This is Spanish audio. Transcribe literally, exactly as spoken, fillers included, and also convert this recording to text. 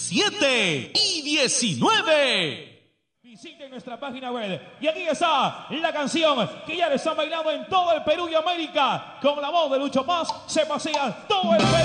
siete y diecinueve. Visiten nuestra página web y aquí está la canción que ya les han bailado en todo el Perú y América. Con la voz de Lucho Paz se pasea todo el Perú.